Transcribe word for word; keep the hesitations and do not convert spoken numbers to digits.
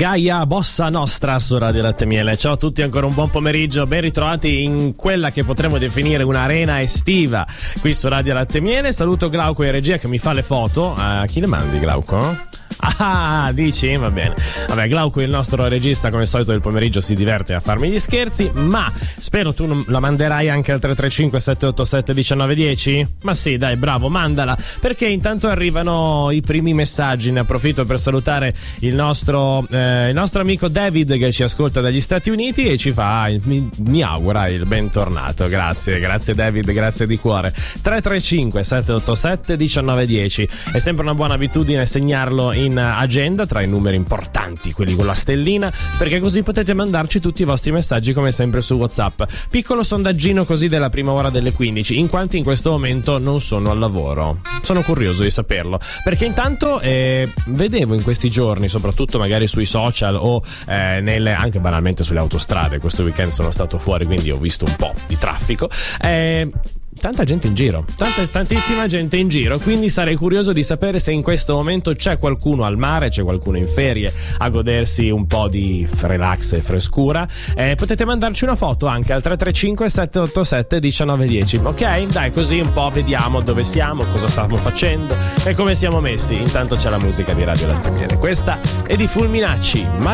Gaia Bossa Nostra su Radio Latte Miele. Ciao a tutti, ancora un buon pomeriggio, ben ritrovati in quella che potremmo definire un'arena estiva qui su Radio Latte Miele. Saluto Glauco in regia che mi fa le foto. A chi le mandi, Glauco? Ah, dici? Va bene. Vabbè, Glauco, il nostro regista, come al solito del pomeriggio si diverte a farmi gli scherzi, ma spero tu non la manderai anche al tre tre cinque sette otto sette uno nove uno zero? Ma sì, dai, bravo, mandala, perché intanto arrivano i primi messaggi. Ne approfitto per salutare il nostro eh, il nostro amico David che ci ascolta dagli Stati Uniti e ci fa, mi, mi augura il bentornato. Grazie, grazie David, grazie di cuore. tre tre cinque sette otto sette uno nove uno zero. È sempre una buona abitudine segnarlo in agenda tra i numeri importanti, quelli con la stellina, perché così potete mandarci tutti i vostri messaggi come sempre su WhatsApp. Piccolo sondaggino così della prima ora delle quindici, in quanti in questo momento non sono al lavoro. Sono curioso di saperlo, perché intanto eh, vedevo in questi giorni, soprattutto magari sui social o eh, nelle, anche banalmente sulle autostrade, questo weekend sono stato fuori quindi ho visto un po' di traffico, eh, tanta gente in giro, tanta, tantissima gente in giro, quindi sarei curioso di sapere se in questo momento c'è qualcuno al mare, c'è qualcuno in ferie a godersi un po' di relax e frescura. Eh, potete mandarci una foto anche al tre tre cinque sette otto sette uno nove uno zero, ok? Dai, così un po' vediamo dove siamo, cosa stiamo facendo e come siamo messi. Intanto c'è la musica di Radio Latte Miele, questa è di Fulminacci, ma